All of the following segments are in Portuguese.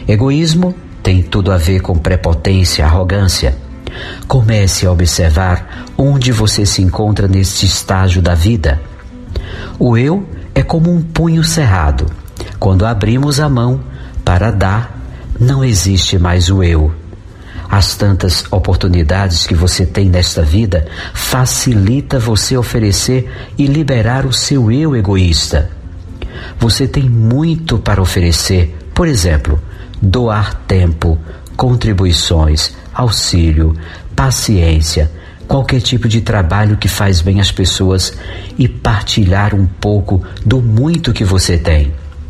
Egoísmo tem tudo a ver com prepotência, arrogância. Comece a observar onde você se encontra neste estágio da vida. O eu é como um punho cerrado. Quando abrimos a mão para dar, não existe mais o eu. As tantas oportunidades que você tem nesta vida facilita você oferecer e liberar o seu eu egoísta. Você tem muito para oferecer, por exemplo, doar tempo, contribuições, auxílio, paciência, qualquer tipo de trabalho que faz bem às pessoas e partilhar um pouco do muito que você tem.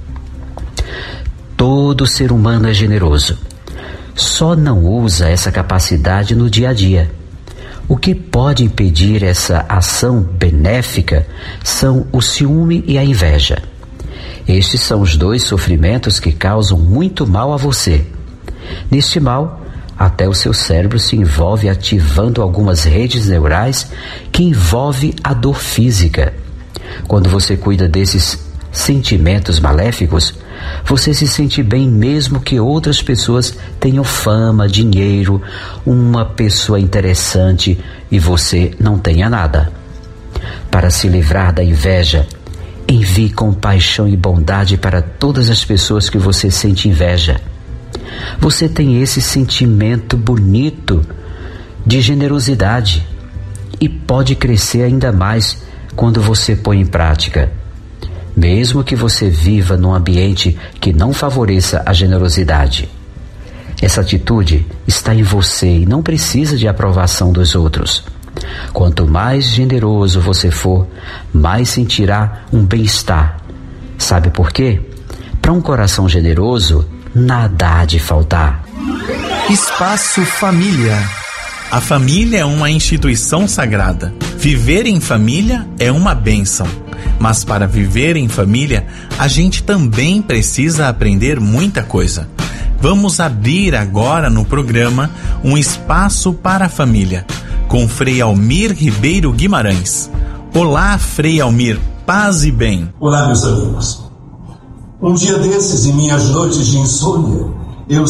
Todo ser humano é generoso. Só não usa essa capacidade no dia a dia. O que pode impedir essa ação benéfica são o ciúme e a inveja. Estes são os dois sofrimentos que causam muito mal a você. Neste mal, até o seu cérebro se envolve ativando algumas redes neurais que envolvem a dor física. Quando você cuida desses sentimentos maléficos, você se sente bem mesmo que outras pessoas tenham fama, dinheiro, uma pessoa interessante e você não tenha nada. Para se livrar da inveja, envie compaixão e bondade para todas as pessoas que você sente inveja. Você tem esse sentimento bonito de generosidade e pode crescer ainda mais quando você põe em prática. Mesmo que você viva num ambiente que não favoreça a generosidade. Essa atitude está em você e não precisa de aprovação dos outros. Quanto mais generoso você for, mais sentirá um bem-estar. Sabe por quê? Para um coração generoso, nada há de faltar. Espaço Família. A família é uma instituição sagrada. Viver em família é uma bênção. Mas para viver em família, a gente também precisa aprender muita coisa. Vamos abrir agora no programa um espaço para a família, com Frei Almir Ribeiro Guimarães. Olá, Frei Almir, paz e bem. Olá, meus amigos. Um dia desses, em minhas noites de insônia, eu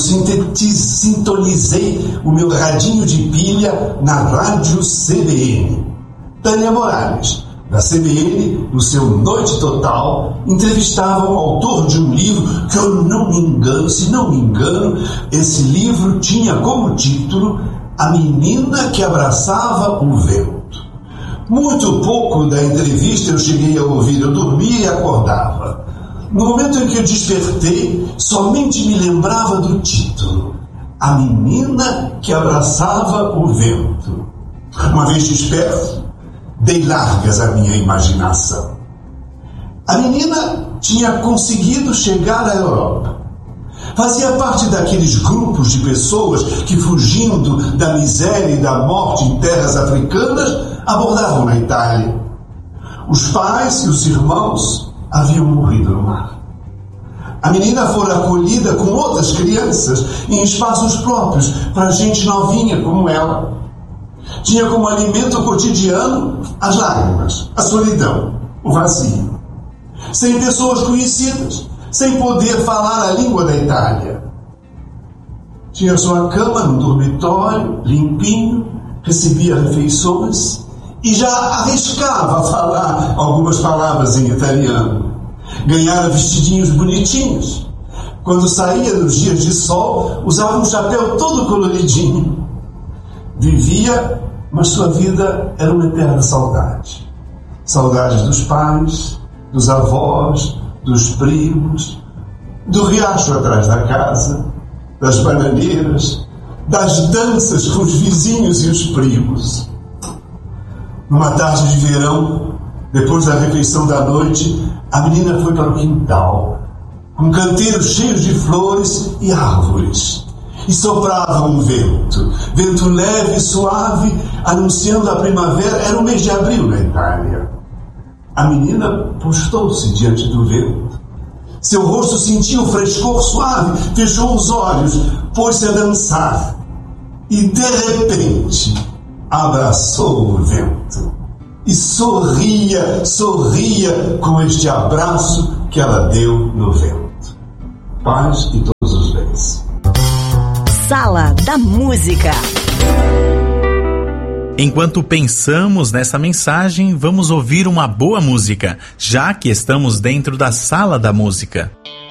sintonizei o meu radinho de pilha na Rádio CBN. Tânia Morales, da CBN, no seu Noite Total, entrevistava o autor de um livro que eu não me engano, se não me engano, esse livro tinha como título A Menina que Abraçava o Vento. Muito pouco da entrevista eu cheguei a ouvir, eu dormia e acordava. No momento em que eu despertei, somente me lembrava do título, A Menina que Abraçava o Vento. Uma vez desperto, dei largas à minha imaginação. A menina tinha conseguido chegar à Europa. Fazia parte daqueles grupos de pessoas que, fugindo da miséria e da morte em terras africanas, abordavam na Itália. Os pais e os irmãos haviam morrido no mar. A menina fora acolhida com outras crianças em espaços próprios para gente novinha como ela. Tinha como alimento cotidiano as lágrimas, a solidão, o vazio. Sem pessoas conhecidas, sem poder falar a língua da Itália. Tinha sua cama no dormitório, limpinho, recebia refeições e já arriscava a falar algumas palavras em italiano. Ganhara vestidinhos bonitinhos. Quando saía nos dias de sol, usava um chapéu todo coloridinho. Vivia, mas sua vida era uma eterna saudade. Saudades dos pais, dos avós, dos primos, do riacho atrás da casa, das bananeiras, das danças com os vizinhos e os primos. Numa tarde de verão, depois da refeição da noite, a menina foi para o quintal, com canteiros cheios de flores e árvores. E soprava um vento, vento leve e suave, anunciando a primavera. Era o mês de abril na Itália. A menina postou-se diante do vento. Seu rosto sentia o frescor suave, fechou os olhos, pôs-se a dançar. E, de repente, abraçou o vento. E sorria, sorria com este abraço que ela deu no vento. Paz e todos os bens. valores. Sala da Música. Enquanto pensamos nessa mensagem, vamos ouvir uma boa música, já que estamos dentro da Sala da Música.